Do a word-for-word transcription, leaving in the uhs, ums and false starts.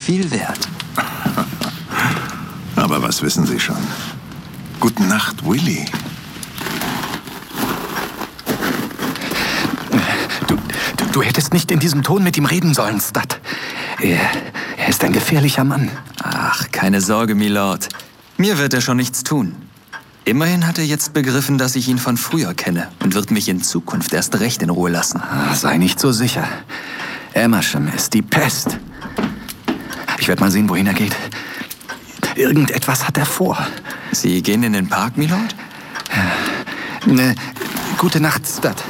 viel wert. Aber was wissen Sie schon? Gute Nacht, Willy. Du, du, du hättest nicht in diesem Ton mit ihm reden sollen, Stud. Er, er ist ein gefährlicher Mann. Ach, keine Sorge, Milord. Mir wird er schon nichts tun. Immerhin hat er jetzt begriffen, dass ich ihn von früher kenne und wird mich in Zukunft erst recht in Ruhe lassen. Ah, sei nicht so sicher. Amersham ist die Pest. Ich werde mal sehen, wohin er geht. Irgendetwas hat er vor. Sie gehen in den Park, Milord? Ne, gute Nacht, Stud.